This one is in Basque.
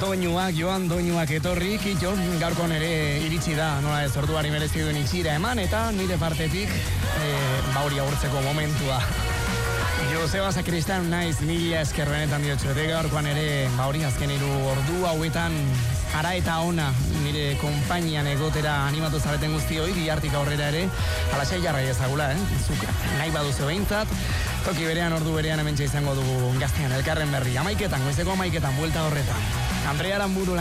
doinuak etorri, kitxo, gaurko nere iritsi da, nola ez orduari merezi duen itxira eman, eta nire partetik, hori agurtzeko momentua. Joseba Sakristan naiz, mila esker benetan diotxote, gaurkoan ere, hori azken hiru ordu hauetan, ara eta ona nire konpainian egotera animatu zareten guztioi, bihartik aurrera ere, alasai jarrai ezagula, zuk nahi baduzu behintzat, toki berean, ordu berean hementxe izango dugu gaztean elkarren berri. Amaiketan, goizeko amaiketan, buelta horretan. Andrea Aramburu